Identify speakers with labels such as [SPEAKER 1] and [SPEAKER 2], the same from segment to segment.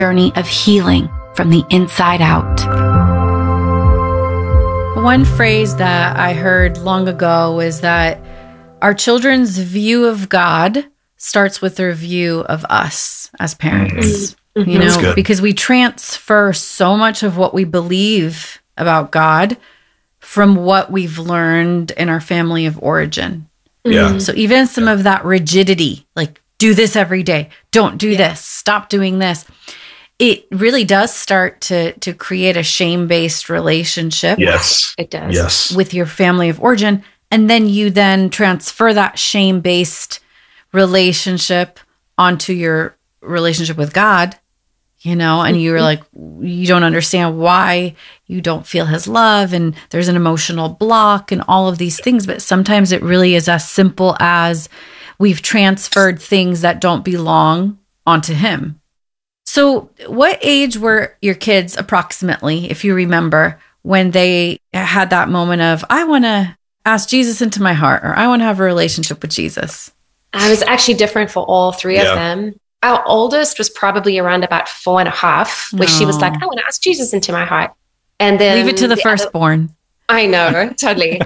[SPEAKER 1] journey of healing from the inside out. One phrase that I heard long ago is that our children's view of God starts with their view of us as parents.
[SPEAKER 2] Mm-hmm.
[SPEAKER 1] You know, because we transfer so much of what we believe about God from what we've learned in our family of origin.
[SPEAKER 2] Yeah.
[SPEAKER 1] So even some of that rigidity, like do this every day, don't do this, stop doing this. It really does start to create a shame-based relationship.
[SPEAKER 2] Yes.
[SPEAKER 3] It does.
[SPEAKER 2] Yes.
[SPEAKER 1] With your family of origin. And then you then transfer that shame-based relationship onto your relationship with God, you know, and you're like, you don't understand why you don't feel his love, and there's an emotional block and all of these things. But sometimes it really is as simple as we've transferred things that don't belong onto him. So what age were your kids approximately, if you remember, when they had that moment of, I want to ask Jesus into my heart, or I want to have a relationship with Jesus?
[SPEAKER 3] I was actually different for all three of them. Our oldest was probably around about 4.5, where she was like, I want to ask Jesus into my heart. And then
[SPEAKER 1] leave it to the firstborn.
[SPEAKER 3] I know, totally.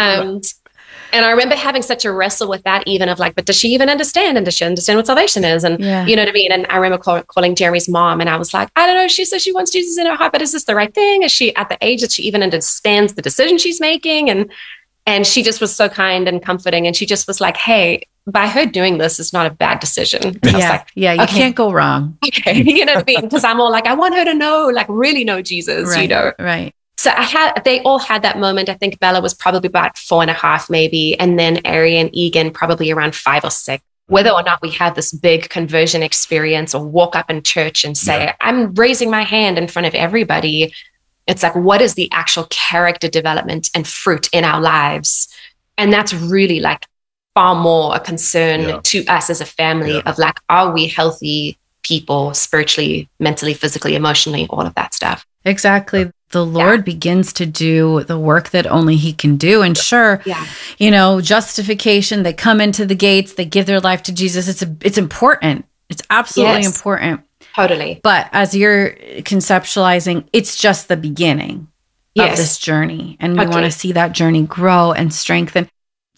[SPEAKER 3] And I remember having such a wrestle with that, even of like, but does she even understand? And does she understand what salvation is? And you know what I mean? And I remember calling Jeremy's mom, and I was like, I don't know. She says she wants Jesus in her heart, but is this the right thing? Is she at the age that she even understands the decision she's making? And she just was so kind and comforting. And she just was like, hey, by her doing this, it's not a bad decision. And I was like,
[SPEAKER 1] you can't go wrong.
[SPEAKER 3] Okay. You know what I mean? Because I'm all like, I want her to know, like really know Jesus, you know?
[SPEAKER 1] Right.
[SPEAKER 3] So they all had that moment. I think Bella was probably about 4.5 maybe. And then Ari and Egan probably around 5 or 6. Whether or not we had this big conversion experience or walk up in church and say, I'm raising my hand in front of everybody. It's like, what is the actual character development and fruit in our lives? And that's really like far more a concern to us as a family of like, are we healthy people spiritually, mentally, physically, emotionally, all of that stuff.
[SPEAKER 1] Exactly. The Lord begins to do the work that only he can do. And sure, you know, justification, they come into the gates, they give their life to Jesus. It's important. It's absolutely important.
[SPEAKER 3] Totally.
[SPEAKER 1] But as you're conceptualizing, it's just the beginning of this journey. And we want to see that journey grow and strengthen.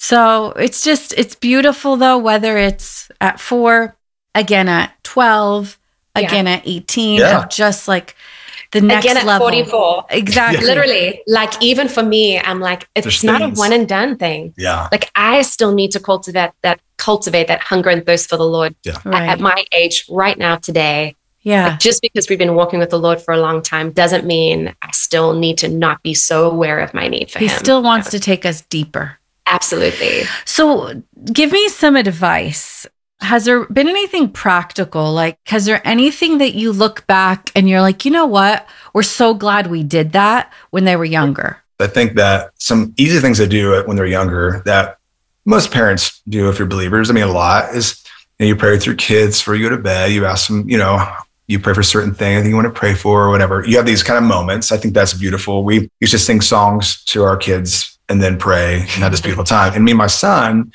[SPEAKER 1] So it's beautiful though, whether it's at 4, again at 12, again at 18, of just like the next
[SPEAKER 3] again at
[SPEAKER 1] level.
[SPEAKER 3] 44.
[SPEAKER 1] Exactly.
[SPEAKER 3] Literally, like even for me, I'm like, it's not a one and done thing.
[SPEAKER 2] Yeah.
[SPEAKER 3] Like I still need to cultivate that hunger and thirst for the Lord at my age right now today.
[SPEAKER 1] Yeah.
[SPEAKER 3] Like just because we've been walking with the Lord for a long time doesn't mean I still need to not be so aware of my need for him.
[SPEAKER 1] He still wants to take us deeper.
[SPEAKER 3] Absolutely.
[SPEAKER 1] So give me some advice. Has there been anything practical? Like, has there anything that you look back and you're like, you know what? We're so glad we did that when they were younger.
[SPEAKER 2] I think that some easy things to do when they're younger that most parents do if you're believers, I mean, a lot is, you pray with your kids before you go to bed. You ask them, you pray for certain things you want to pray for or whatever. You have these kind of moments. I think that's beautiful. We used to sing songs to our kids and then pray and have this beautiful time. And me and my son,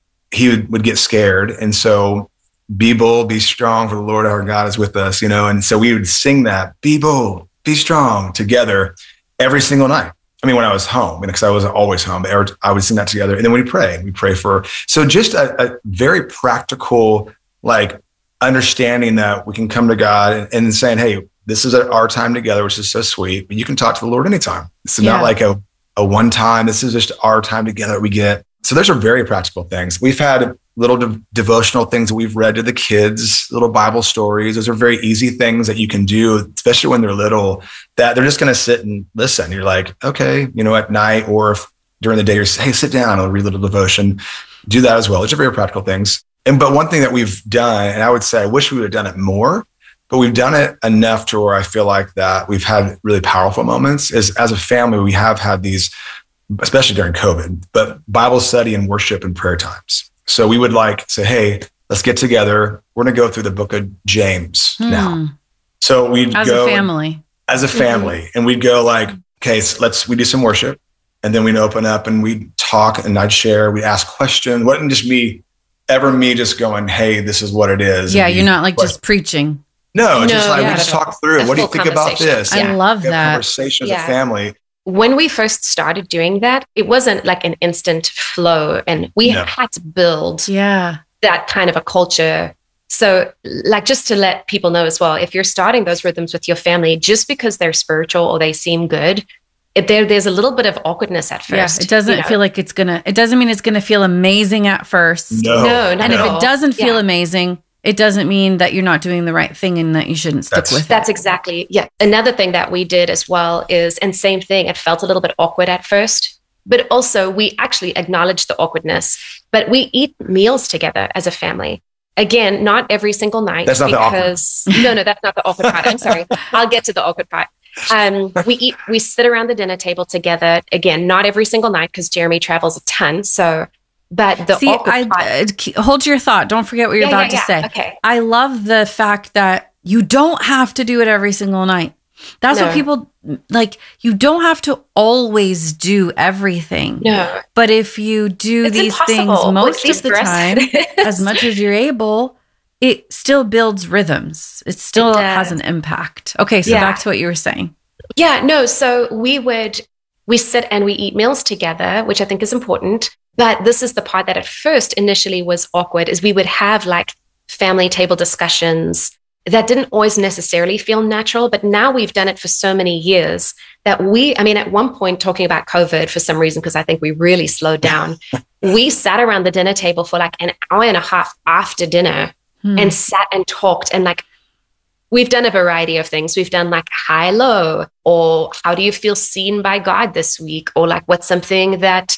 [SPEAKER 2] he would get scared. And so be bold, be strong, for the Lord our God is with us, And so we would sing that, be bold, be strong together every single night. I mean, when I was home, because I wasn't always home, but I would sing that together. And then we pray for, so just a very practical, like understanding that we can come to God and saying, hey, this is our time together, which is so sweet, but you can talk to the Lord anytime. It's not like a one time, this is just our time together we get. So those are very practical things. We've had little devotional things that we've read to the kids, little Bible stories. Those are very easy things that you can do, especially when they're little, that they're just going to sit and listen. You're like, okay, at night or if during the day, you're hey, sit down, I'll read a little devotion. Do that as well. Those are very practical things. But one thing that we've done, and I would say I wish we would have done it more, but we've done it enough to where I feel like that we've had really powerful moments, is as a family, we have had these, especially during COVID, but Bible study and worship and prayer times. So we would say, hey, let's get together. We're going to go through the book of James now. So we'd
[SPEAKER 1] go as a family,
[SPEAKER 2] and we'd go okay, so we do some worship, and then we'd open up and we'd talk, and I'd share, we'd ask questions. It wasn't just me just going, hey, this is what it is.
[SPEAKER 1] Yeah. You're not just preaching.
[SPEAKER 2] No, just
[SPEAKER 3] No,
[SPEAKER 2] like we
[SPEAKER 3] not
[SPEAKER 2] just
[SPEAKER 3] at all.
[SPEAKER 2] talk through
[SPEAKER 3] A
[SPEAKER 2] it. What do you
[SPEAKER 3] full
[SPEAKER 2] think about
[SPEAKER 3] conversation.
[SPEAKER 2] this?
[SPEAKER 1] I love
[SPEAKER 2] We have
[SPEAKER 1] that.
[SPEAKER 2] conversation as
[SPEAKER 3] Yeah.
[SPEAKER 2] a family.
[SPEAKER 3] When we first started doing that, it wasn't like an instant flow, and we
[SPEAKER 2] No.
[SPEAKER 3] had to build
[SPEAKER 1] Yeah.
[SPEAKER 3] that kind of a culture. So, like, just to let people know as well, if you're starting those rhythms with your family, just because they're spiritual or they seem good, there's a little bit of awkwardness at
[SPEAKER 1] Yeah.
[SPEAKER 3] first.
[SPEAKER 1] It doesn't feel like it doesn't mean it's going to feel amazing at first.
[SPEAKER 2] No,
[SPEAKER 3] No, not
[SPEAKER 1] And
[SPEAKER 3] at
[SPEAKER 1] if
[SPEAKER 3] all.
[SPEAKER 1] it doesn't feel
[SPEAKER 3] Yeah.
[SPEAKER 1] amazing, it doesn't mean that you're not doing the right thing and that you shouldn't stick
[SPEAKER 2] That's-
[SPEAKER 1] with it.
[SPEAKER 3] That's exactly, yeah. Another thing that we did as well is, and same thing, it felt a little bit awkward at first, but also we actually acknowledged the awkwardness, but we eat meals together as a family. Again, not every single night.
[SPEAKER 2] That's not the awkward.
[SPEAKER 3] because no, that's not the awkward part. I'm sorry. I'll get to the awkward part. We sit around the dinner table together. Again, not every single night because Jeremy travels a ton. So, but the
[SPEAKER 1] See,
[SPEAKER 3] awkward part.
[SPEAKER 1] hold your thought. Don't forget what you're about to say.
[SPEAKER 3] Okay.
[SPEAKER 1] I love the fact that you don't have to do it every single night. That's
[SPEAKER 3] No.
[SPEAKER 1] what people like. You don't have to always do everything.
[SPEAKER 3] No,
[SPEAKER 1] But if you do
[SPEAKER 3] it's
[SPEAKER 1] these
[SPEAKER 3] impossible.
[SPEAKER 1] things
[SPEAKER 3] Well,
[SPEAKER 1] most
[SPEAKER 3] at least
[SPEAKER 1] of the
[SPEAKER 3] for us
[SPEAKER 1] time,
[SPEAKER 3] it
[SPEAKER 1] as
[SPEAKER 3] is.
[SPEAKER 1] much as you're able, it still builds rhythms. It still
[SPEAKER 3] It
[SPEAKER 1] has
[SPEAKER 3] does.
[SPEAKER 1] an impact. Okay, so
[SPEAKER 3] Yeah.
[SPEAKER 1] back to what you were saying.
[SPEAKER 3] Yeah, no. So we sit and we eat meals together, which I think is important. But this is the part that at first initially was awkward, is we would have like family table discussions that didn't always necessarily feel natural. But now we've done it for so many years that at one point talking about COVID for some reason, because I think we really slowed down, we sat around the dinner table for like an hour and a half after dinner and sat and talked, and like, we've done a variety of things. We've done like high, low, or how do you feel seen by God this week? Or like, what's something that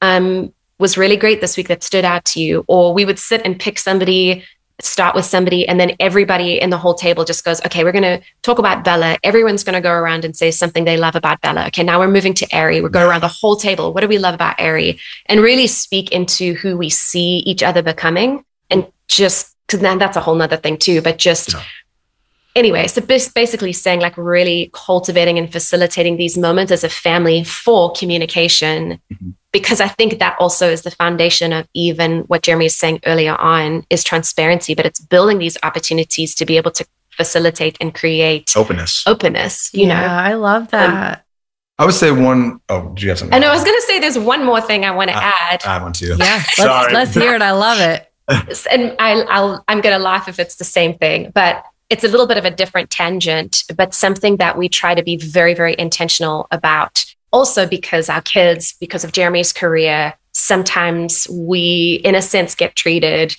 [SPEAKER 3] was really great this week that stood out to you? Or we would sit and pick somebody, start with somebody, and then everybody in the whole table just goes, okay, we're going to talk about Bella. Everyone's going to go around and say something they love about Bella. Okay, now we're moving to Ari. We're going around the whole table. What do we love about Ari? And really speak into who we see each other becoming. And just, because then that's a whole nother thing too, but just...
[SPEAKER 2] Yeah.
[SPEAKER 3] Anyway, so basically saying like really cultivating and facilitating these moments as a family for communication, because I think that also is the foundation of even what Jeremy is saying earlier on is transparency, but it's building these opportunities to be able to facilitate and create
[SPEAKER 2] Openness.
[SPEAKER 3] you know.
[SPEAKER 1] I love that.
[SPEAKER 2] I would say one. Oh, do you have something?
[SPEAKER 3] And I was going to say there's one more thing I want to add.
[SPEAKER 2] I want to.
[SPEAKER 1] Yeah,
[SPEAKER 2] Sorry.
[SPEAKER 1] let's hear it. I love it.
[SPEAKER 3] And I'm going to laugh if it's the same thing, but it's a little bit of a different tangent, but something that we try to be very, very intentional about. Also because our kids, because of Jeremy's career, sometimes we, in a sense, get treated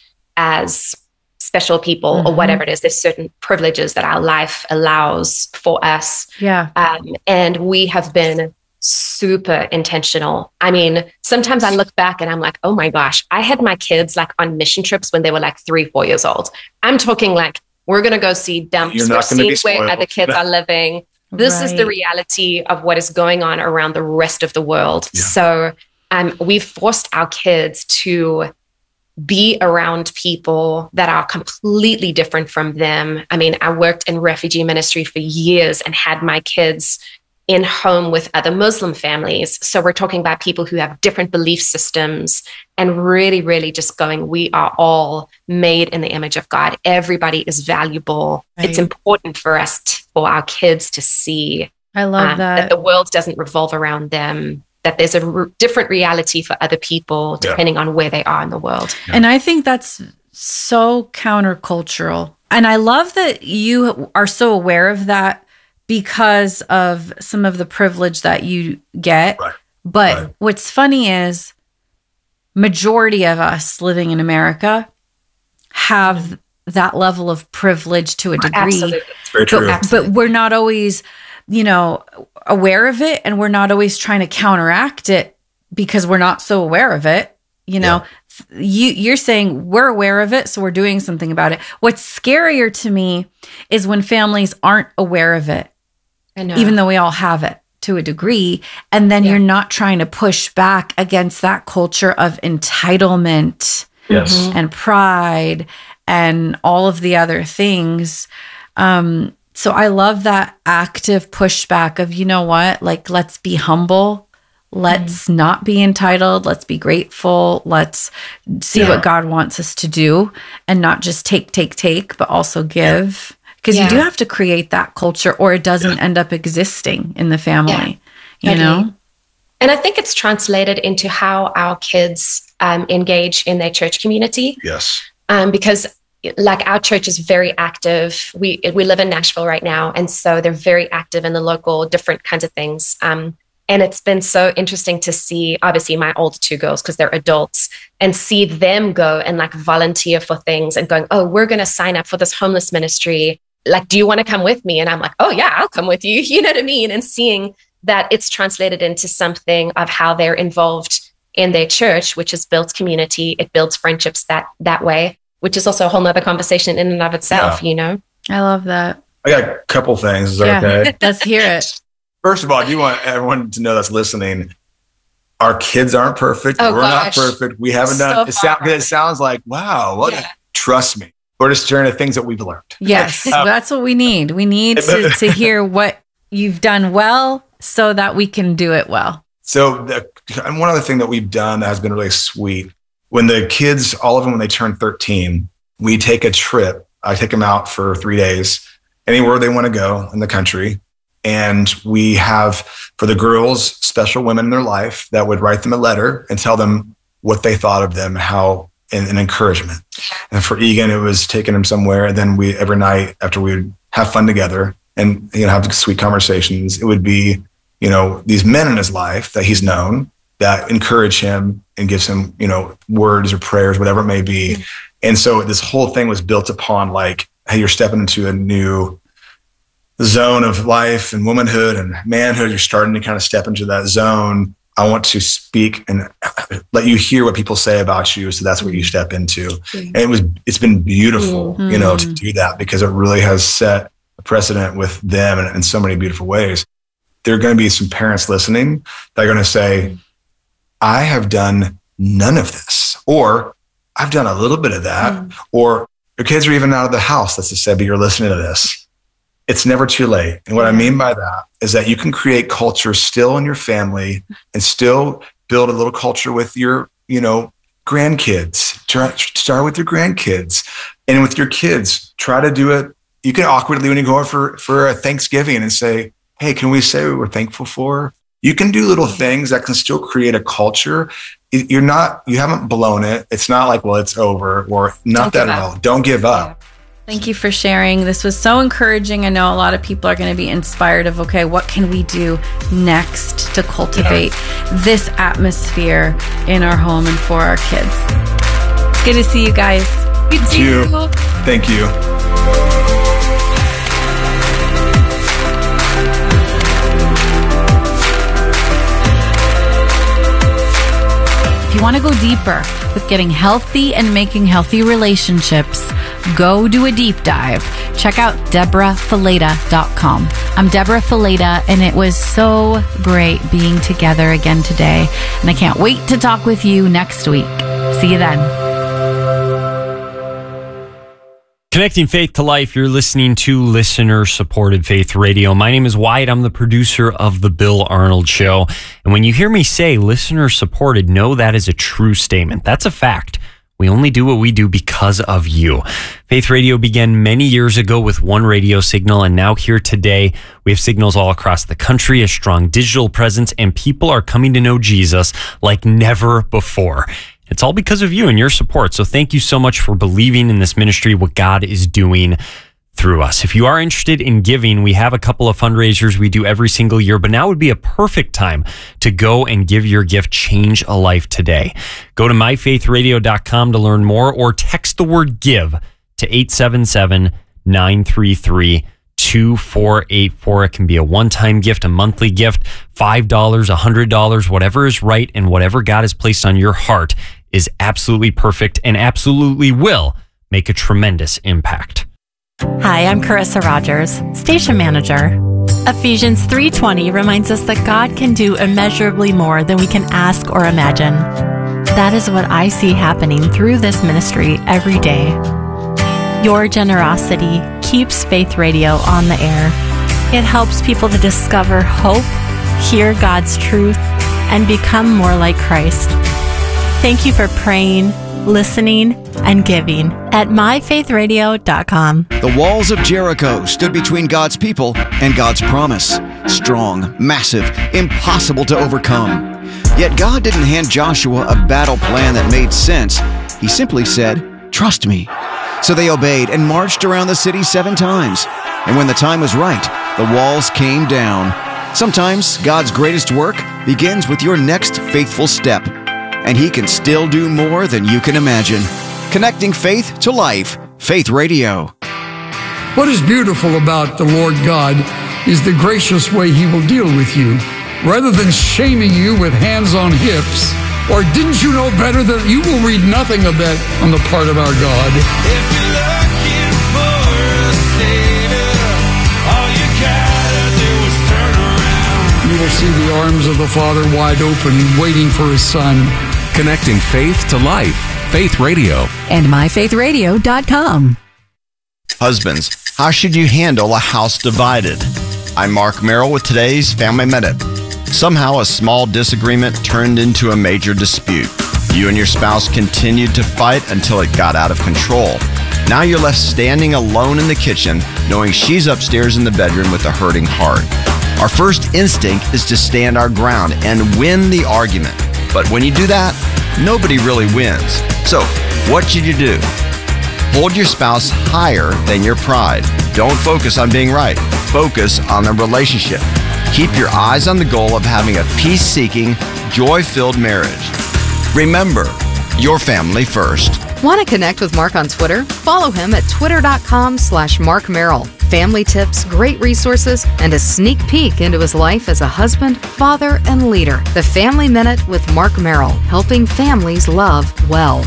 [SPEAKER 3] as special people or whatever it is. There's certain privileges that our life allows for us.
[SPEAKER 1] Yeah.
[SPEAKER 3] And we have been super intentional. I mean, sometimes I look back and I'm like, oh my gosh, I had my kids like on mission trips when they were like 3-4 years old. I'm talking like, we're going to go see dumps.
[SPEAKER 2] You're
[SPEAKER 3] We're
[SPEAKER 2] not gonna be
[SPEAKER 3] seeing where
[SPEAKER 2] spoiled.
[SPEAKER 3] other kids are living. This is the
[SPEAKER 1] Right.
[SPEAKER 3] reality of what is going on around the rest of the world.
[SPEAKER 2] Yeah.
[SPEAKER 3] So we've forced our kids to be around people that are completely different from them. I mean, I worked in refugee ministry for years and had my kids in home with other Muslim families. So we're talking about people who have different belief systems and really, really just going, we are all made in the image of God. Everybody is valuable.
[SPEAKER 1] Right.
[SPEAKER 3] It's important for us, for our kids to see
[SPEAKER 1] I love
[SPEAKER 3] that
[SPEAKER 1] that.
[SPEAKER 3] the world doesn't revolve around them, that there's a different reality for other people depending on where they are in the world.
[SPEAKER 1] And I think that's so countercultural. And I love that you are so aware of that because of some of the privilege that you get.
[SPEAKER 2] Right.
[SPEAKER 1] But
[SPEAKER 2] Right.
[SPEAKER 1] what's funny is majority of us living in America have that level of privilege to a degree.
[SPEAKER 3] Absolutely.
[SPEAKER 2] It's very true.
[SPEAKER 1] But we're not always, aware of it, and we're not always trying to counteract it because we're not so aware of it. You're saying we're aware of it, so we're doing something about it. What's scarier to me is when families aren't aware of it,
[SPEAKER 3] I know.
[SPEAKER 1] even though we all have it to a degree, and then you're not trying to push back against that culture of entitlement
[SPEAKER 2] Yes.
[SPEAKER 1] and pride and all of the other things. So I love that active pushback of, you know what, like, let's be humble. Let's not be entitled. Let's be grateful. Let's see what God wants us to do and not just take, but also give. Because you do have to create that culture or it doesn't end up existing in the family, or it doesn't end up existing in the family, you know?
[SPEAKER 3] And I think it's translated into how our kids engage in their church community.
[SPEAKER 2] Yes.
[SPEAKER 3] Because like our church is very active. We live in Nashville right now. And so they're very active in the local different kinds of things. And it's been so interesting to see, obviously, my older two girls, because they're adults, and see them go and like volunteer for things and going, oh, we're going to sign up for this homeless ministry. Like, do you want to come with me? And I'm like, oh, yeah, I'll come with you. You know what I mean? And seeing that it's translated into something of how they're involved in their church, which has built community. It builds friendships that way, which is also a whole nother conversation in and of itself, you know?
[SPEAKER 1] I love that.
[SPEAKER 2] I got a couple things. Is that okay?
[SPEAKER 1] Let's hear it.
[SPEAKER 2] First of all, I do want everyone to know that's listening. Our kids aren't perfect. We're not perfect. We haven't done it. It sounds like, wow, trust me. We're just sharing the things that we've learned.
[SPEAKER 1] Yes, that's what we need. We need to hear what you've done well so that we can do it well.
[SPEAKER 2] So one other thing that we've done that has been really sweet, when the kids, all of them, when they turn 13, we take a trip. I take them out for 3 days, anywhere they want to go in the country. And we have, for the girls, special women in their life that would write them a letter and tell them what they thought of them, how, and encouragement. And for Egan, it was taking him somewhere. And then every night after we would have fun together and, have sweet conversations, it would be, these men in his life that he's known that encourage him and gives him, words or prayers, whatever it may be. And so this whole thing was built upon like, hey, you're stepping into a new zone of life and womanhood and manhood. You're starting to kind of step into that zone. I want to speak and let you hear what people say about you. So that's what you step into. And it's been beautiful, to do that, because it really has set a precedent with them in so many beautiful ways. There are going to be some parents listening that are going to say, I have done none of this, or I've done a little bit of that, or your kids are even out of the house. Let's just say, but you're listening to this. It's never too late. And what I mean by that is that you can create culture still in your family and still build a little culture with your, grandkids. Start with your grandkids, and with your kids, try to do it. You can awkwardly, when you go for a Thanksgiving and say, hey, can we say what we're thankful for? You can do little things that can still create a culture. You haven't blown it. It's not like, well, it's over, or not that at all. Don't give up.
[SPEAKER 1] Thank you for sharing. This was so encouraging. I know a lot of people are going to be inspired of, okay, what can we do next to cultivate this atmosphere in our home and for our kids? It's good to see you guys.
[SPEAKER 2] Thank you. Thank you.
[SPEAKER 1] If you want to go deeper with getting healthy and making healthy relationships, go do a deep dive. Check out DeborahFileta.com. I'm Deborah Fileta, and it was so great being together again today. And I can't wait to talk with you next week. See you then.
[SPEAKER 4] Connecting faith to life, you're listening to listener-supported Faith Radio. My name is Wyatt. I'm the producer of The Bill Arnold Show. And when you hear me say listener-supported, know that is a true statement. That's a fact. We only do what we do because of you. Faith Radio began many years ago with one radio signal, and now here today, we have signals all across the country, a strong digital presence, and people are coming to know Jesus like never before. It's all because of you and your support. So thank you so much for believing in this ministry, what God is doing through us. If you are interested in giving, we have a couple of fundraisers we do every single year, but now would be a perfect time to go and give your gift. Change a life today. Go to myfaithradio.com to learn more, or text the word give to 877-933-2484. It can be a one-time gift, a monthly gift, $5, $100, whatever is right, and whatever God has placed on your heart is absolutely perfect and absolutely will make a tremendous impact.
[SPEAKER 5] Hi, I'm Carissa Rogers, station manager. Ephesians 3:20 reminds us that God can do immeasurably more than we can ask or imagine. That is what I see happening through this ministry every day. Your generosity keeps Faith Radio on the air. It helps people to discover hope, hear God's truth, and become more like Christ. Thank you for praying, listening, and giving at myfaithradio.com.
[SPEAKER 6] The walls of Jericho stood between God's people and God's promise. Strong, massive, impossible to overcome. Yet God didn't hand Joshua a battle plan that made sense. He simply said, "Trust me." So they obeyed and marched around the city 7 times. And when the time was right, the walls came down. Sometimes God's greatest work begins with your next faithful step. And He can still do more than you can imagine. Connecting faith to life. Faith Radio.
[SPEAKER 7] What is beautiful about the Lord God is the gracious way He will deal with you. Rather than shaming you with hands on hips, or didn't you know better that you will read nothing of that on the part of our God.
[SPEAKER 8] If you're looking for a savior, all you gotta do is turn around.
[SPEAKER 7] You will see the arms of the Father wide open, waiting for His Son.
[SPEAKER 9] Connecting faith to life. Faith Radio.
[SPEAKER 10] And myfaithradio.com.
[SPEAKER 6] Husbands, how should you handle a house divided? I'm Mark Merrill with today's Family Minute. Somehow a small disagreement turned into a major dispute. You and your spouse continued to fight until it got out of control. Now you're left standing alone in the kitchen, knowing she's upstairs in the bedroom with a hurting heart. Our first instinct is to stand our ground and win the argument. But when you do that, nobody really wins. So, what should you do? Hold your spouse higher than your pride. Don't focus on being right. Focus on the relationship. Keep your eyes on the goal of having a peace-seeking, joy-filled marriage. Remember, your family first.
[SPEAKER 10] Want to connect with Mark on Twitter? Follow him at twitter.com/Mark Merrill. Family tips, great resources, and a sneak peek into his life as a husband, father, and leader. The Family Minute with Mark Merrill, helping families love well.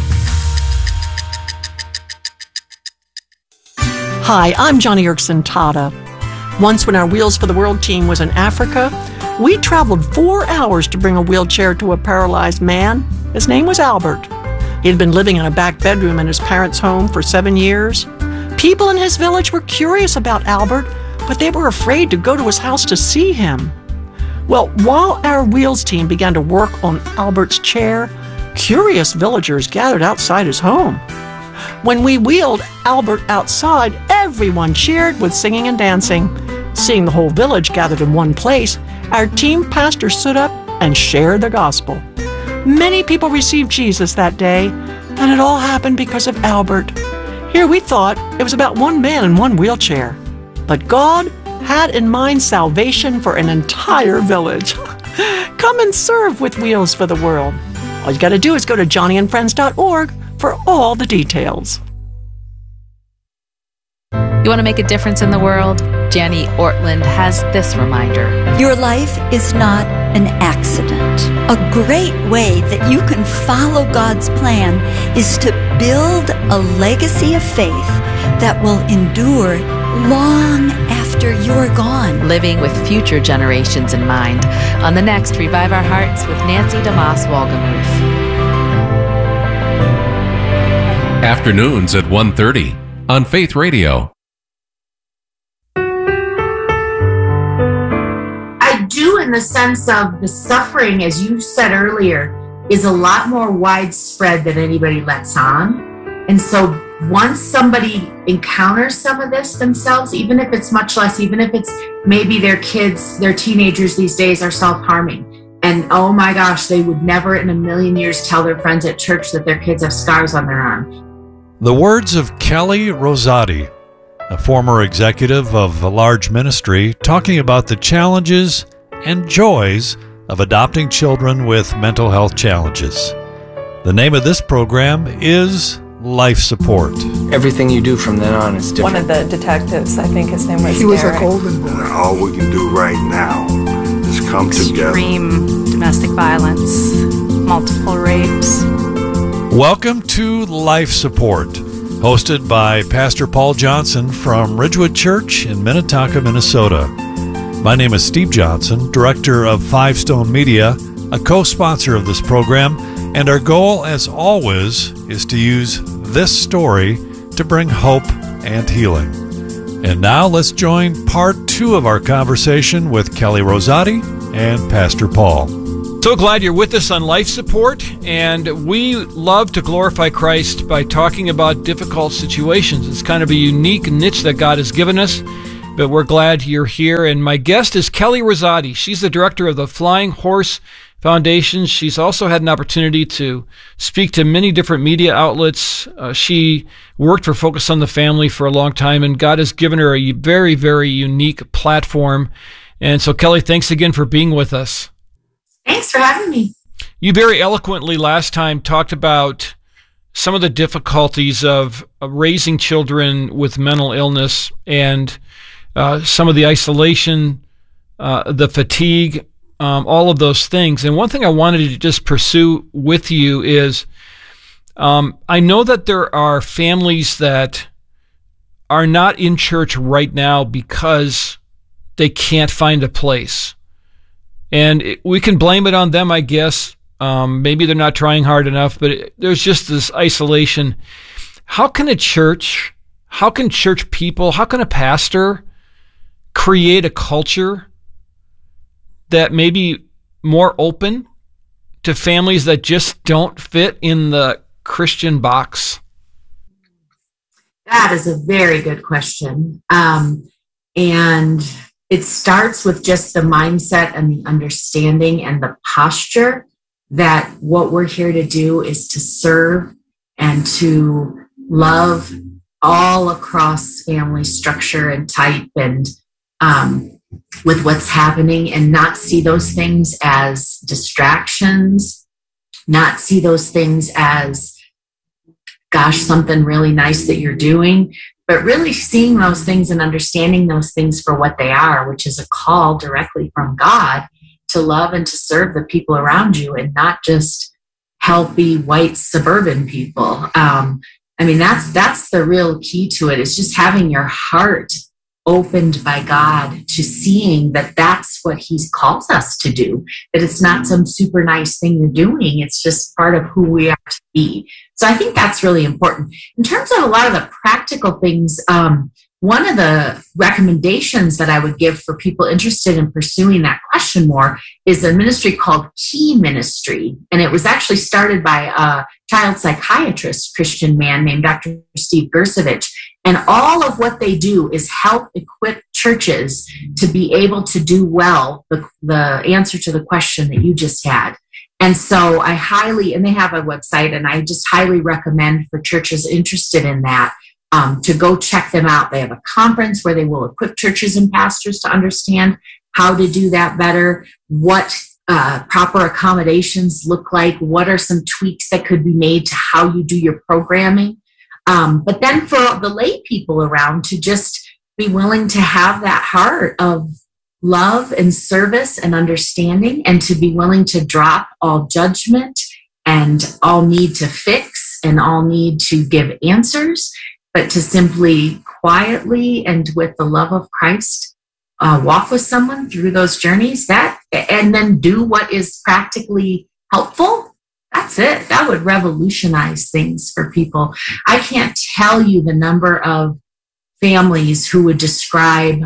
[SPEAKER 11] Hi, I'm Johnny Erickson Tada. Once when our Wheels for the World team was in Africa, we traveled 4 hours to bring a wheelchair to a paralyzed man. His name was Albert. He had been living in a back bedroom in his parents' home for 7 years. People in his village were curious about Albert, but they were afraid to go to his house to see him. Well, while our Wheels team began to work on Albert's chair, curious villagers gathered outside his home. When we wheeled Albert outside, everyone cheered with singing and dancing. Seeing the whole village gathered in one place, our team pastor stood up and shared the gospel. Many people received Jesus that day, and it all happened because of Albert. Here we thought it was about one man in one wheelchair, but God had in mind salvation for an entire village. Come and serve with Wheels for the World. All you got to do is go to johnnyandfriends.org for all the details.
[SPEAKER 12] You want to make a difference in the world? Jenny Ortland has this reminder.
[SPEAKER 13] Your life is not an accident. A great way that you can follow God's plan is to build a legacy of faith that will endure long after you're gone.
[SPEAKER 12] Living with future generations in mind. On the next Revive Our Hearts with Nancy DeMoss Wolgemuth.
[SPEAKER 9] Afternoons at 1:30 on Faith Radio.
[SPEAKER 14] I do, in the sense of the suffering, as you said earlier, is a lot more widespread than anybody lets on. And so once somebody encounters some of this themselves, even if it's much less, even if it's maybe their kids, their teenagers these days are self-harming. And oh my gosh, they would never in a million years tell their friends at church that their kids have scars on their arm.
[SPEAKER 15] The words of Kelly Rosati, a former executive of a large ministry, talking about the challenges and joys of adopting children with mental health challenges. The name of this program is Life Support.
[SPEAKER 16] Everything you do from then on is different.
[SPEAKER 17] One of the detectives, I think his name was
[SPEAKER 18] He was
[SPEAKER 17] Derek.
[SPEAKER 18] a golden boy. All we can do right now is come together.
[SPEAKER 19] Extreme domestic violence, multiple rapes.
[SPEAKER 15] Welcome to Life Support, hosted by Pastor Paul Johnson from Ridgewood Church in Minnetonka, Minnesota. My name is Steve Johnson, director of Five Stone Media, a co-sponsor of this program, and our goal, as always, is to use this story to bring hope and healing. And now let's join part 2 of our conversation with Kelly Rosati and Pastor Paul.
[SPEAKER 20] So glad you're with us on Life Support, and we love to glorify Christ by talking about difficult situations. It's kind of a unique niche that God has given us, but we're glad you're here. And my guest is Kelly Rosati. She's the director of the Flying Horse Foundation. She's also had an opportunity to speak to many different media outlets. She worked for Focus on the Family for a long time, and God has given her a very, very unique platform. And so, Kelly, thanks again for being with us.
[SPEAKER 14] Thanks for having me.
[SPEAKER 20] You very eloquently last time talked about some of the difficulties of raising children with mental illness and some of the isolation, the fatigue, all of those things. And one thing I wanted to just pursue with you is I know that there are families that are not in church right now because they can't find a place. And we can blame it on them, I guess. Maybe they're not trying hard enough, but there's just this isolation. How can church people, how can a pastor create a culture that may be more open to families that just don't fit in the Christian box?
[SPEAKER 14] That is a very good question. And it starts with just the mindset and the understanding and the posture that what we're here to do is to serve and to love all across family structure and type and with what's happening, and not see those things as distractions, not see those things as, gosh, something really nice that you're doing, but really seeing those things and understanding those things for what they are, which is a call directly from God to love and to serve the people around you, and not just healthy white suburban people. That's the real key to it. It's just having your heart opened by God to seeing that that's what He calls us to do, that it's not some super nice thing you're doing. It's just part of who we are to be. So I think that's really important. In terms of a lot of the practical things, one of the recommendations that I would give for people interested in pursuing that question more is a ministry called Key Ministry. And it was actually started by a child psychiatrist, Christian man named Dr. Steve Gersovich. And all of what they do is help equip churches to be able to do well the answer to the question that you just had. And so and they have a website, and I just highly recommend for churches interested in that to go check them out. They have a conference where they will equip churches and pastors to understand how to do that better, what proper accommodations look like, what are some tweaks that could be made to how you do your programming. But then for the lay people around to just be willing to have that heart of love and service and understanding, and to be willing to drop all judgment and all need to fix and all need to give answers, but to simply quietly and with the love of Christ walk with someone through those journeys, and then do what is practically helpful. That's it. That would revolutionize things for people. I can't tell you the number of families who would describe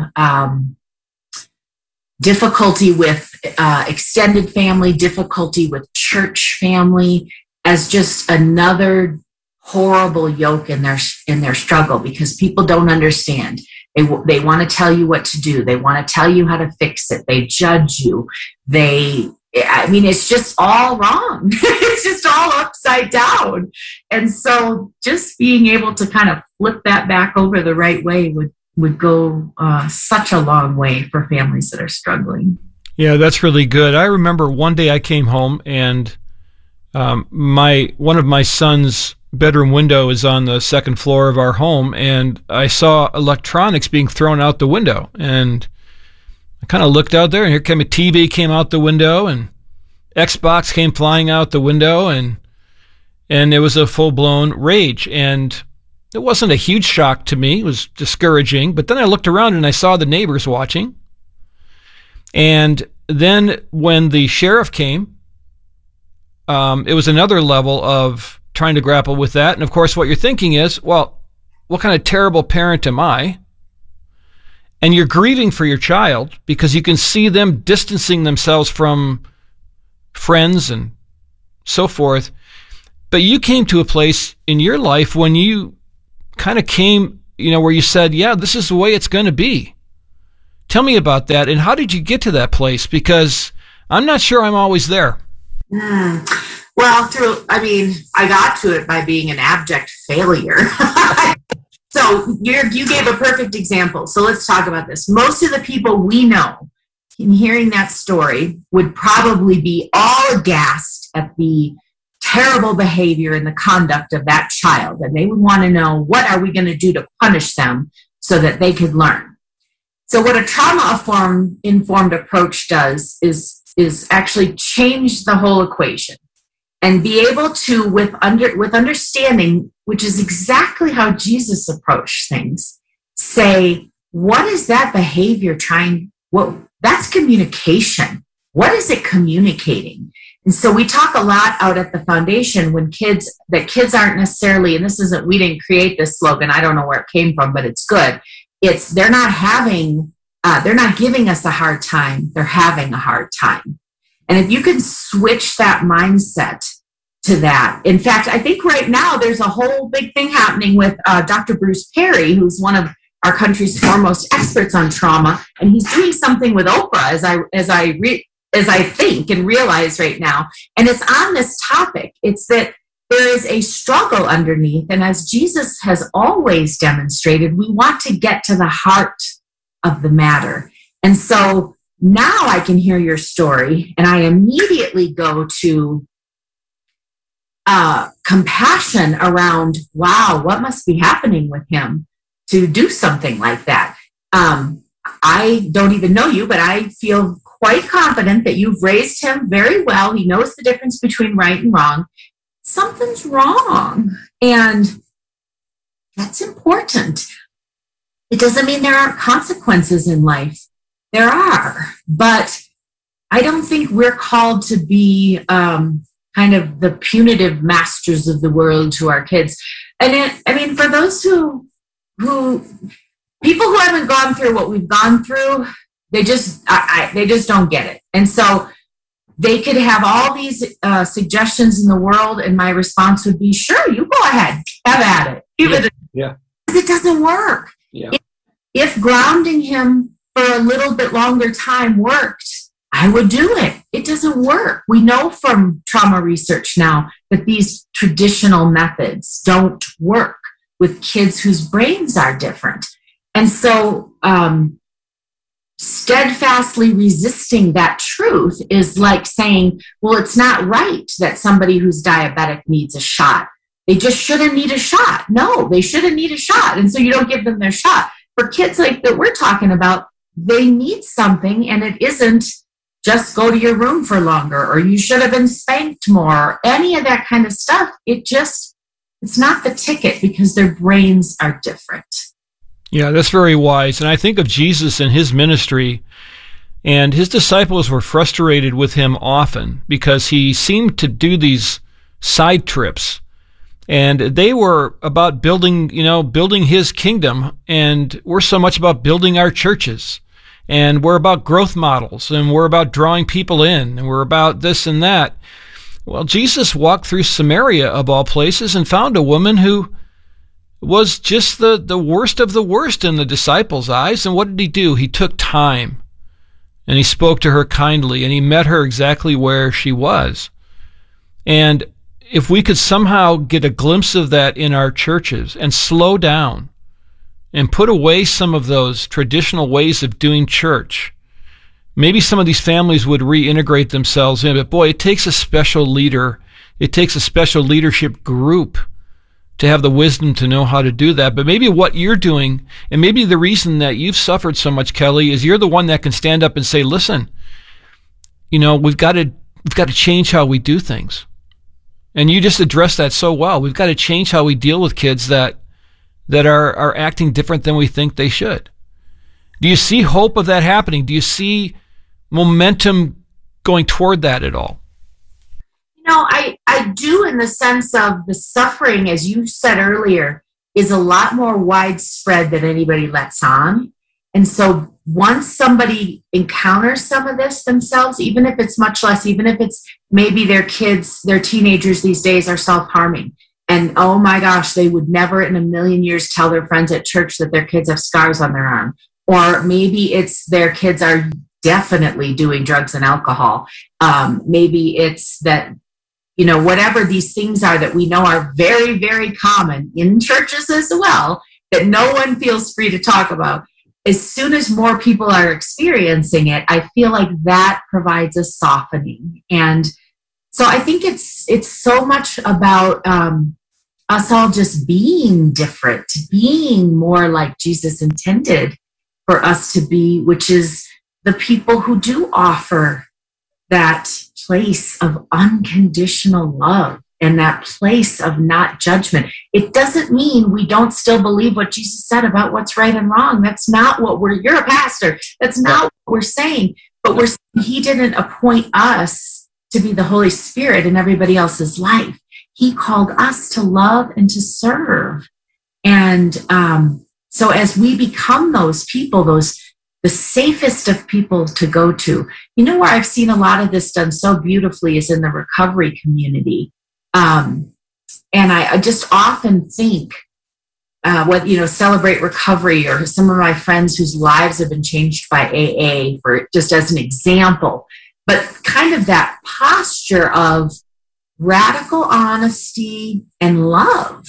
[SPEAKER 14] difficulty with extended family, difficulty with church family as just another horrible yoke in their struggle, because people don't understand. They want to tell you what to do. They want to tell you how to fix it. They judge you. It's just all wrong. It's just all upside down. And so just being able to kind of flip that back over the right way would go such a long way for families that are struggling.
[SPEAKER 20] Yeah, that's really good. I remember one day I came home, and one of my son's bedroom window is on the second floor of our home, and I saw electronics being thrown out the window, and I kind of looked out there, and here came a TV came out the window, and Xbox came flying out the window, and it was a full-blown rage. And it wasn't a huge shock to me. It was discouraging. But then I looked around, and I saw the neighbors watching. And then when the sheriff came, it was another level of trying to grapple with that. And, of course, what you're thinking is, well, what kind of terrible parent am I? And you're grieving for your child because you can see them distancing themselves from friends and so forth. But you came to a place in your life when you kind of came, where you said, yeah, this is the way it's going to be. Tell me about that. And how did you get to that place? Because I'm not sure I'm always there.
[SPEAKER 14] Well, I got to it by being an abject failure. So you gave a perfect example. So let's talk about this. Most of the people we know in hearing that story would probably be all aghast at the terrible behavior and the conduct of that child. And they would want to know, what are we going to do to punish them so that they could learn? So what a trauma-informed approach does is actually change the whole equation and be able to, with understanding, which is exactly how Jesus approached things, say, what is that behavior that's communication. What is it communicating? And so we talk a lot out at the foundation that kids aren't necessarily, and we didn't create this slogan, I don't know where it came from, but it's good. They're not giving us a hard time, they're having a hard time. And if you can switch that mindset to that, in fact, I think right now there's a whole big thing happening with Dr. Bruce Perry, who's one of our country's foremost experts on trauma, and he's doing something with Oprah as I think and realize right now. And it's on this topic. It's that there is a struggle underneath. And as Jesus has always demonstrated, we want to get to the heart of the matter. And so now I can hear your story and I immediately go to compassion around, wow, what must be happening with him to do something like that? I don't even know you, but I feel quite confident that you've raised him very well. He knows the difference between right and wrong. Something's wrong. And that's important. It doesn't mean there aren't consequences in life. There are. But I don't think we're called to be kind of the punitive masters of the world to our kids. And for those who people who haven't gone through what we've gone through, they just don't get it. And so they could have all these suggestions in the world, and my response would be, sure, you go ahead, have at it. It doesn't work. Yeah. If grounding him for a little bit longer time worked, I would do it. It doesn't work. We know from trauma research now that these traditional methods don't work with kids whose brains are different. And so steadfastly resisting that truth is like saying, well, it's not right that somebody who's diabetic needs a shot. They just shouldn't need a shot. No, they shouldn't need a shot. And so you don't give them their shot. For kids like that we're talking about, they need something, and it isn't just go to your room for longer, or you should have been spanked more, or any of that kind of stuff. It's not the ticket, because their brains are different.
[SPEAKER 20] Yeah, that's very wise. And I think of Jesus and his ministry, and his disciples were frustrated with him often because he seemed to do these side trips. And they were about building his kingdom, and we're so much about building our churches. And we're about growth models, and we're about drawing people in, and we're about this and that. Well, Jesus walked through Samaria, of all places, and found a woman who was just the worst of the worst in the disciples' eyes. And what did he do? He took time, and he spoke to her kindly, and he met her exactly where she was. And if we could somehow get a glimpse of that in our churches and slow down and put away some of those traditional ways of doing church, maybe some of these families would reintegrate themselves in. But boy, it takes a special leader. It takes a special leadership group to have the wisdom to know how to do that. But maybe what you're doing, and maybe the reason that you've suffered so much, Kelly, is you're the one that can stand up and say, listen, we've got to change how we do things. And you just addressed that so well. We've got to change how we deal with kids that are acting different than we think they should. Do you see hope of that happening? Do you see momentum going toward that at all?
[SPEAKER 14] I do, in the sense of the suffering, as you said earlier, is a lot more widespread than anybody lets on. And so once somebody encounters some of this themselves, even if it's much less, even if it's maybe their kids, their teenagers these days are self-harming. And oh my gosh, they would never in a million years tell their friends at church that their kids have scars on their arm. Or maybe it's their kids are definitely doing drugs and alcohol. Maybe it's that, you know, whatever these things are that we know are very, very common in churches as well, that no one feels free to talk about. As soon as more people are experiencing it, I feel like that provides a softening. And so I think it's so much about us all just being different, being more like Jesus intended for us to be, which is the people who do offer that place of unconditional love and that place of not judgment. It doesn't mean we don't still believe what Jesus said about what's right and wrong. That's not what you're a pastor. That's not what we're saying. But he didn't appoint us to be the Holy Spirit in everybody else's life. He called us to love and to serve. And so as we become those people, the safest of people to go to, you know, where I've seen a lot of this done so beautifully is in the recovery community. And I just often think, Celebrate Recovery, or some of my friends whose lives have been changed by AA, for just as an example, but kind of that posture of radical honesty and love.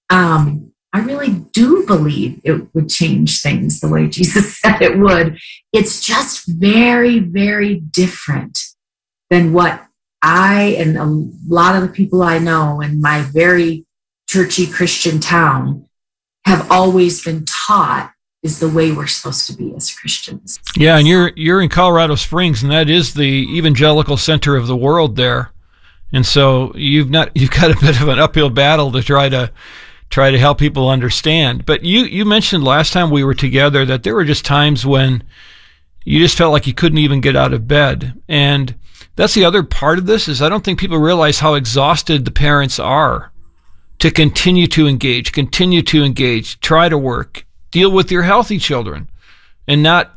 [SPEAKER 14] I really do believe it would change things the way Jesus said it would. It's just very, very different than what I and a lot of the people I know in my very churchy Christian town have always been taught is the way we're supposed to be as Christians.
[SPEAKER 20] Yeah, and you're in Colorado Springs, and that is the evangelical center of the world there. And so you've got a bit of an uphill battle to try to help people understand. But you mentioned last time we were together that there were just times when you just felt like you couldn't even get out of bed. And that's the other part of this, is I don't think people realize how exhausted the parents are to continue to engage, try to work, deal with your healthy children, and not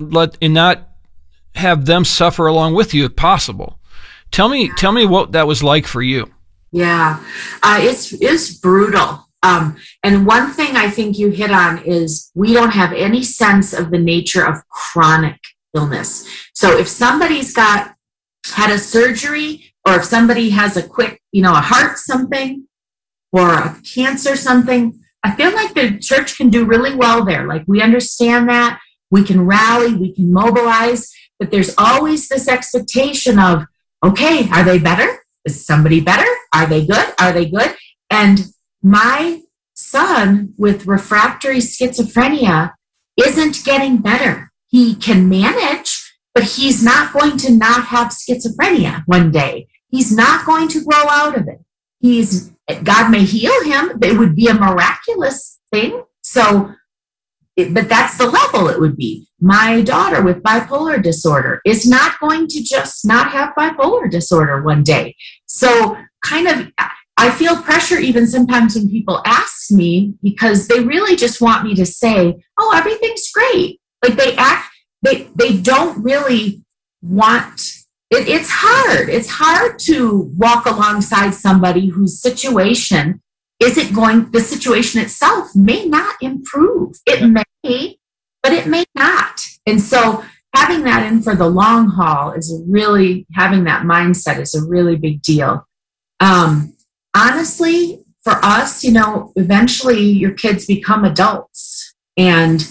[SPEAKER 20] have them suffer along with you if possible. Tell me what that was like for you.
[SPEAKER 14] Yeah, it's brutal. And one thing I think you hit on is we don't have any sense of the nature of chronic illness. So if somebody's had a surgery, or if somebody has a quick, a heart something, or a cancer something, I feel like the church can do really well there. Like, we understand that, we can rally, we can mobilize, but there's always this expectation of, okay, are they better? Is somebody better? Are they good? Are they good? And my son with refractory schizophrenia isn't getting better. He can manage, but he's not going to not have schizophrenia one day. He's not going to grow out of it. God may heal him, but it would be a miraculous thing. So, but that's the level it would be. My daughter with bipolar disorder is not going to just not have bipolar disorder one day. So I feel pressure even sometimes when people ask me, because they really just want me to say, oh, everything's great. Like they don't really want it. It's hard. It's hard to walk alongside somebody whose situation the situation itself may not improve. It may, but it may not. And so having that in for the long haul having that mindset is a really big deal. Honestly, for us, eventually your kids become adults, and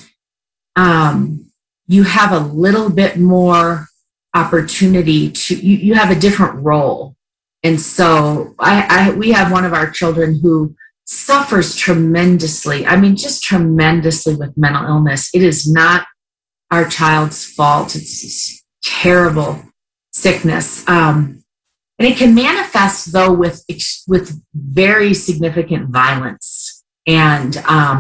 [SPEAKER 14] you have a little bit more opportunity you have a different role. And so we have one of our children who suffers tremendously. I mean, just tremendously with mental illness. It is not our child's fault. It's this terrible sickness. And it can manifest, though, with very significant violence and,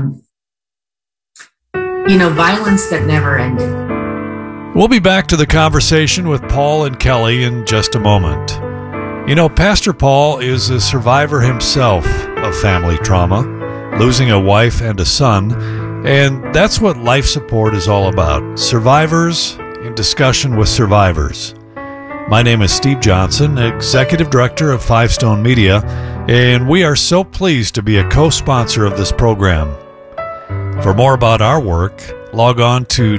[SPEAKER 14] violence that never ended.
[SPEAKER 15] We'll be back to the conversation with Paul and Kelly in just a moment. Pastor Paul is a survivor himself of family trauma, losing a wife and a son, And that's what life support is all about. Survivors in discussion with survivors. My name is Steve Johnson, Executive Director of Five Stone Media, and we are so pleased to be a co-sponsor of this program. For more about our work, log on to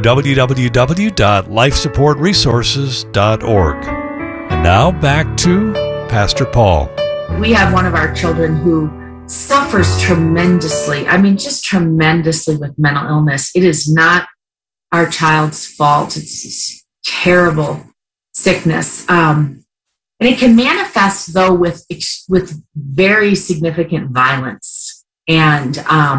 [SPEAKER 15] www.lifesupportresources.org. And now back to Pastor Paul.
[SPEAKER 14] We have one of our children who suffers tremendously. I mean, just tremendously with mental illness. It is not our child's fault. It's this terrible sickness. And it can manifest, though, with very significant violence and,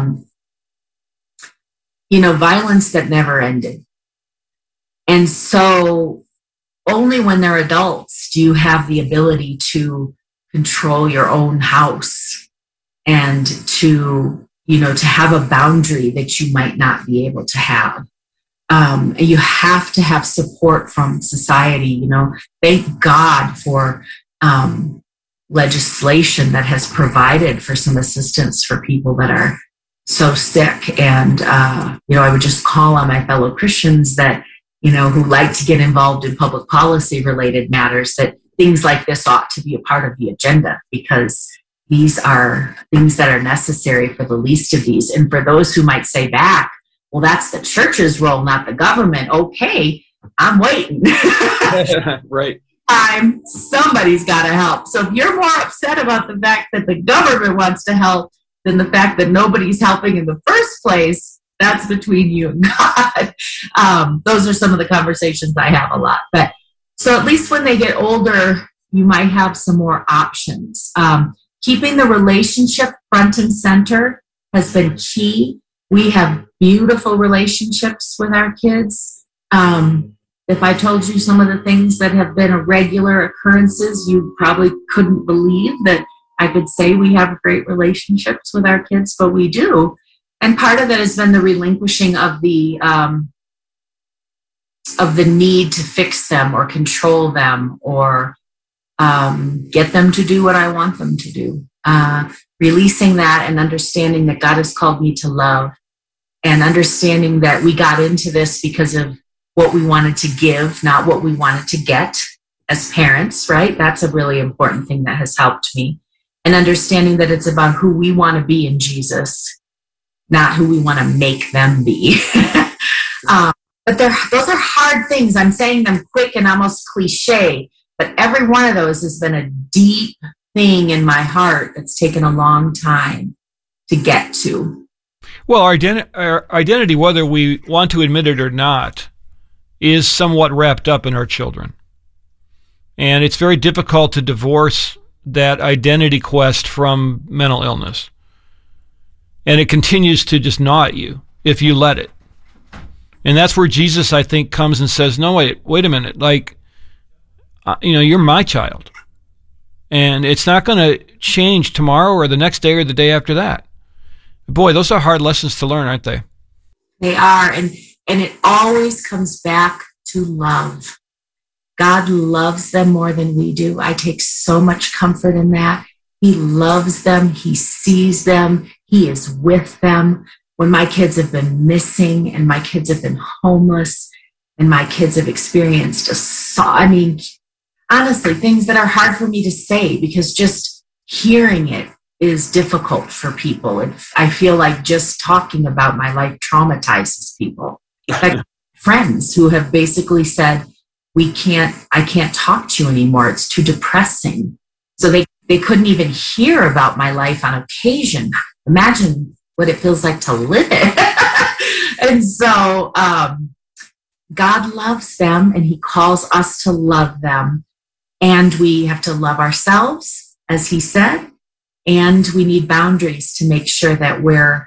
[SPEAKER 14] violence that never ended. And so only when they're adults do you have the ability to control your own house and to have a boundary that you might not be able to have. You have to have support from society. Thank God for legislation that has provided for some assistance for people that are so sick. And, I would just call on my fellow Christians that, who like to get involved in public policy related matters, that things like this ought to be a part of the agenda, because these are things that are necessary for the least of these. And for those who might say back, well, that's the church's role, not the government. Okay, I'm waiting.
[SPEAKER 20] Right.
[SPEAKER 14] Somebody's got to help. So if you're more upset about the fact that the government wants to help than the fact that nobody's helping in the first place, that's between you and God. Those are some of the conversations I have a lot. But so at least when they get older, you might have some more options. Keeping the relationship front and center has been key. We have beautiful relationships with our kids. If I told you some of the things that have been irregular occurrences, you probably couldn't believe that I could say we have great relationships with our kids, but we do. And part of it has been the relinquishing of the need to fix them or control them or get them to do what I want them to do. Releasing that and understanding that God has called me to love, and understanding that we got into this because of what we wanted to give, not what we wanted to get as parents, right? That's a really important thing that has helped me. And understanding that it's about who we want to be in Jesus, not who we want to make them be. But those are hard things. I'm saying them quick and almost cliche, but every one of those has been a deep thing in my heart that's taken a long time to get to.
[SPEAKER 20] Well, our identity, whether we want to admit it or not, is somewhat wrapped up in our children. And it's very difficult to divorce that identity quest from mental illness. And it continues to just gnaw at you if you let it. And that's where Jesus, I think, comes and says, no, wait a minute. You're my child. And it's not going to change tomorrow or the next day or the day after that. Boy, those are hard lessons to learn, aren't they?
[SPEAKER 14] They are. And it always comes back to love. God loves them more than we do. I take so much comfort in that. He loves them. He sees them. He is with them. When my kids have been missing and my kids have been homeless and my kids have experienced honestly, things that are hard for me to say because just hearing it is difficult for people. And I feel like just talking about my life traumatizes people. Like friends who have basically said, I can't talk to you anymore. It's too depressing. So they couldn't even hear about my life on occasion. Imagine what it feels like to live it. And so God loves them and he calls us to love them. And we have to love ourselves, as he said, and we need boundaries to make sure that we're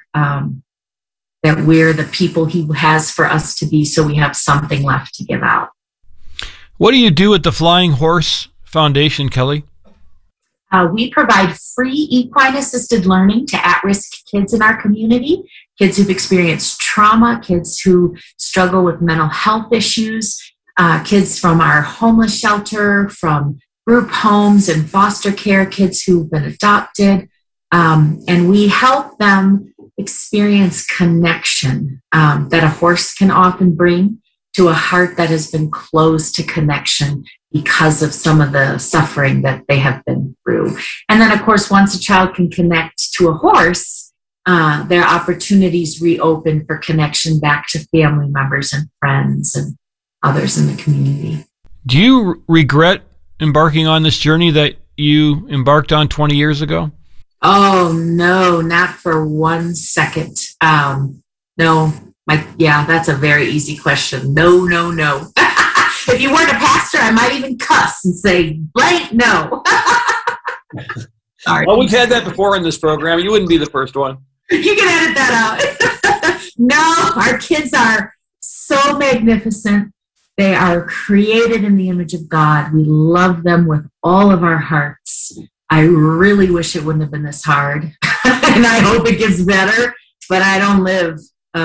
[SPEAKER 14] the people he has for us to be, so we have something left to give out.
[SPEAKER 20] What do you do at the Flying Horse Foundation, Kelly?
[SPEAKER 14] We provide free equine-assisted learning to at-risk kids in our community, kids who've experienced trauma, kids who struggle with mental health issues, kids from our homeless shelter, from group homes and foster care, kids who've been adopted. And we help them experience connection that a horse can often bring to a heart that has been closed to connection because of some of the suffering that they have been through. And then, of course, once a child can connect to a horse, their opportunities reopen for connection back to family members and friends and others in the community.
[SPEAKER 20] Do you regret embarking on this journey that you embarked on 20 years ago?
[SPEAKER 14] Oh, no, not for 1 second. No, that's a very easy question. No. If you weren't a pastor, I might even cuss and say, blank, no. Sorry.
[SPEAKER 20] Well, we've had that before in this program. You wouldn't be the first one.
[SPEAKER 14] You can edit that out. No, our kids are so magnificent. They are created in the image of God. We love them with all of our hearts. I really wish it wouldn't have been this hard. And I hope it gets better, but I don't live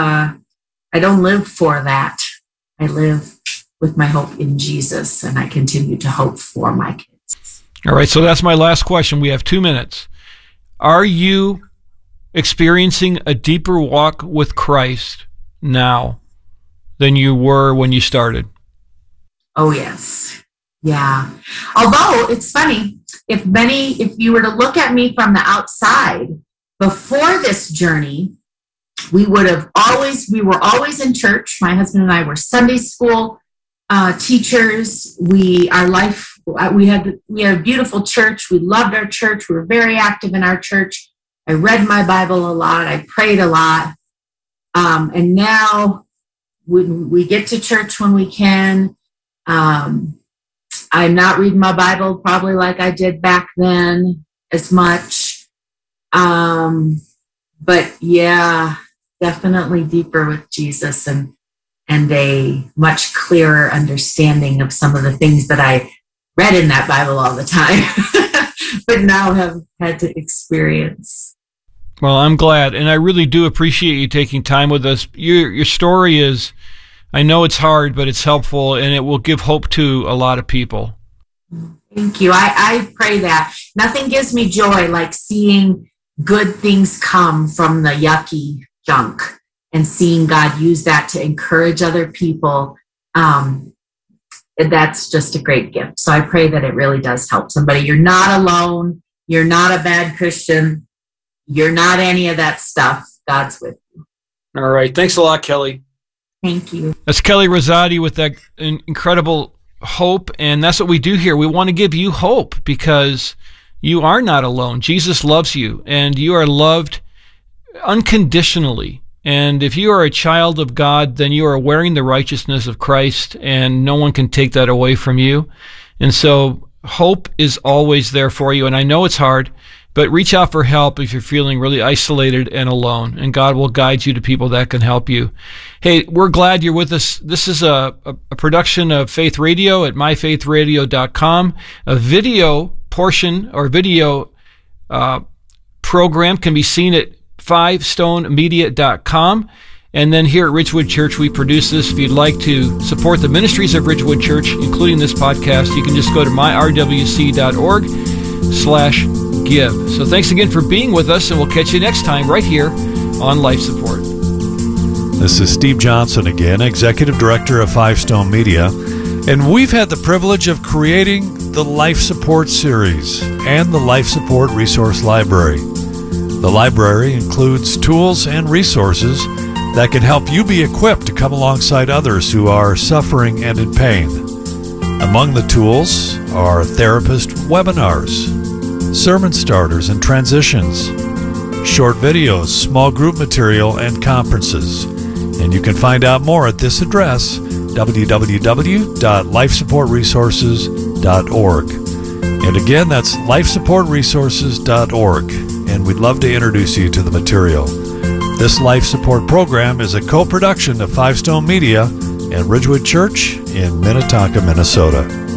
[SPEAKER 14] for that. I live with my hope in Jesus, and I continue to hope for my kids.
[SPEAKER 20] All right, so that's my last question. We have 2 minutes. Are you experiencing a deeper walk with Christ now than you were when you started?
[SPEAKER 14] Oh, yes. Yeah. Although it's funny, if you were to look at me from the outside before this journey, we were always in church. My husband and I were Sunday school teachers. We had a beautiful church. We loved our church. We were very active in our church. I read my Bible a lot. I prayed a lot. And now when we get to church when we can, I'm not reading my Bible probably like I did back then as much. But yeah, definitely deeper with Jesus and a much clearer understanding of some of the things that I read in that Bible all the time, but now have had to experience.
[SPEAKER 20] Well, I'm glad, and I really do appreciate you taking time with us. Your story is, I know it's hard, but it's helpful, and it will give hope to a lot of people.
[SPEAKER 14] Thank you. I pray that. Nothing gives me joy like seeing good things come from the yucky junk and seeing God use that to encourage other people. That's just a great gift. So I pray that it really does help somebody. You're not alone. You're not a bad Christian. You're not any of that stuff. God's with you.
[SPEAKER 20] All right. Thanks a lot, Kelly.
[SPEAKER 14] Thank you.
[SPEAKER 20] That's Kelly Rosati with that incredible hope. And that's what we do here. We want to give you hope because you are not alone. Jesus loves you, and you are loved unconditionally. And if you are a child of God, then you are wearing the righteousness of Christ, and no one can take that away from you. And so hope is always there for you. And I know it's hard, but reach out for help if you're feeling really isolated and alone, and God will guide you to people that can help you. Hey, we're glad you're with us. This is a production of Faith Radio at myfaithradio.com. A video portion or video program can be seen at 5stonemedia.com. And then here at Ridgewood Church, we produce this. If you'd like to support the ministries of Ridgewood Church, including this podcast, you can just go to myrwc.org/give. So thanks again for being with us, and we'll catch you next time right here on Life Support.
[SPEAKER 15] This is Steve Johnson again, Executive Director of 5 Stone Media, and we've had the privilege of creating the Life Support series and the Life Support Resource Library. The library includes tools and resources that can help you be equipped to come alongside others who are suffering and in pain. Among the tools are therapist webinars, sermon starters and transitions, short videos, small group material, and conferences. And you can find out more at this address, www.lifesupportresources.org. And again, that's lifesupportresources.org. And we'd love to introduce you to the material. This Life Support program is a co-production of 5 Stone Media and Ridgewood Church in Minnetonka, Minnesota.